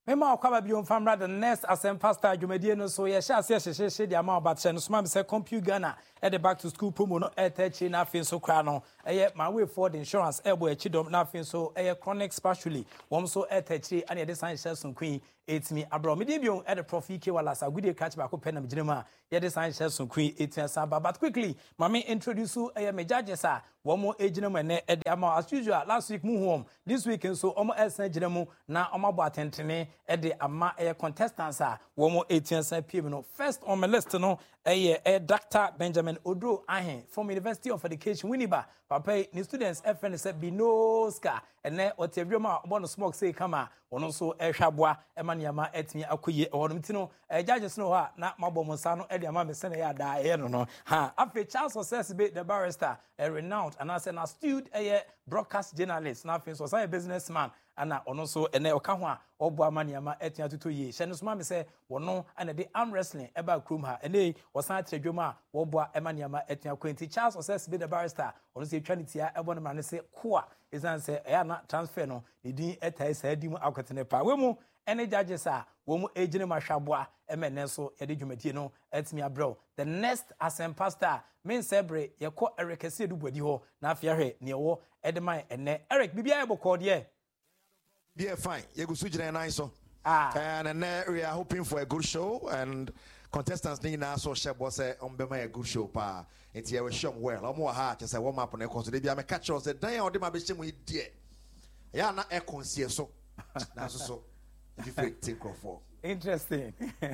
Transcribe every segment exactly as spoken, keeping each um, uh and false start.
Mema okwa bi on famra the next asem pastor adwumadie no so ye sha se hyehyehye dia ma obatche no so ma se compute Ghana e the back to school promo no e tachi na afin so kra no eye my way for the insurance e bo achidom na afin so eye chronic spatially wom so e tachi and ye the san hyehyson queen etimi abro me dey bion e the prof Ike wala sa good catch back up na me ginema ye the san hyehyson queen etimi samba but quickly mama introduce eye me judges a wom eginema ne e the ama as usual last week mu home this week so omo esan ginemu na omo bo atentene e the ama e contestants a wom eighteen P M no first on my list no e e Doctor Benjamin Odro Ahen from University of Education Winneba papa ni students F N said binoska ene otebioma obo smoke say kama ono so e hwaboa e maniama etimi akoye onom ti no e judges no ha na mabom nsa no e de ama me sene ya da e no no ha afi Charles Success be the barrister a renowned and as an astute a broadcast journalist na fin so say businessman ana ono so ene oka ho a obo amaniama etia tuto ye hye no so ma me say wono ana de arm wrestling eba krom ha ene wosan atredwom a wobo amaniama etia kwenti Charles Success be the barrister ono se twanity a ebo no ma ne se koa isan say e na transfer no ne din etai sa di mu akwetene pa we mu ene judges a wo mu ejine mahwaboa emene so ye de dwumadie no etimi abro the next asem pastor men sebre ye ko Eric Esedu bodi ho na afia hwe ne wo edeman ene Eric bibia e bokọ de yeah, fine. You go switch nice so. Ah. And, and uh, we are hoping for a good show and contestants need now so share boss say on be a good show pa. It's here we show well. I'm more hard just say warm up on the course. They be am catch us the day on them be shame we dear. Yeah, na e consier so. Na so so. If you take for. Interesting.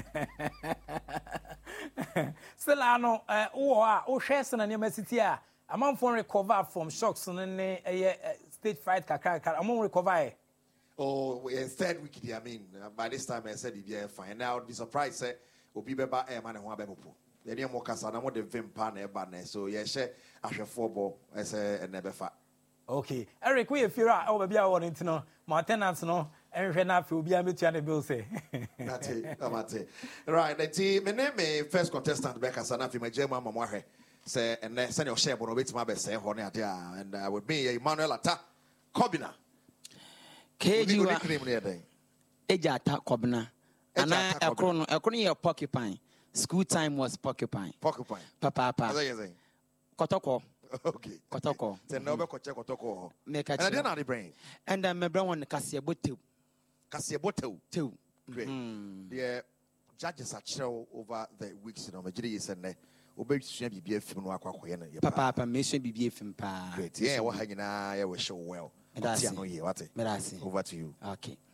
Still I know uh oh ah oh share na university a am for recover from shocks no ne stage fright kakaka. Am recover. Oh, in third week, I mean, uh, by this time I said, if you're fine, now I'll be surprised. Say, will be better, eh, man, and one better. The name of Casana, what the Vimpan, eh, so yes, I shall four ball, I say, and never fat. Okay, Eric, we if you're over be our to know, my tenants no, and enough will be able to the bill say. That's it, that's it. Right, the team, my name is first contestant, Becca Sanafi, my German Mamohe, say, and then send your share on the my best, say, Honey, and I would be Emmanuel Atta, Kobina. K G Ejata Kobna. And I akrono akrono ye porcupine. School time was porcupine. Porcupine. Papa papa. Kotoko. Okay. Kotoko. Then no be koche kotoko. Make a and I didn't have the brain. And then my brother one Kasiabotu. Kasiabotu. Two. Great. The judges are chill over the weeks in Nigeria and the Obey should be a film. Papa papa mission be a film pa. Great. Yeah, what hanging I will show well. That's over to you. Okay.